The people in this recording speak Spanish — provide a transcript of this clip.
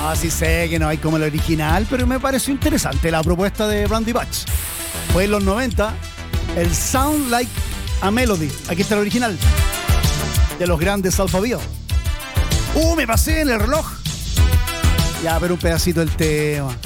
No, sí sé que no hay como el original, pero me pareció interesante la propuesta de Brandy Batch. Fue en los 90, el Sound Like a Melody. Aquí está el original de los grandes Alphaville. Me pasé en el reloj. Ya, pero un pedacito del tema.